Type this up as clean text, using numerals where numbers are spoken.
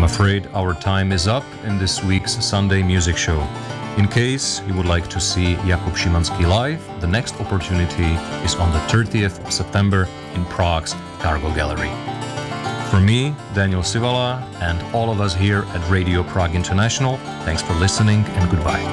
afraid our time is up in this week's Sunday Music Show. In case you would like to see Jakub Szymanski live, the next opportunity is on the 30th of September in Prague's Cargo Gallery. For me, Daniel Sivala, and all of us here at Radio Prague International, thanks for listening and goodbye.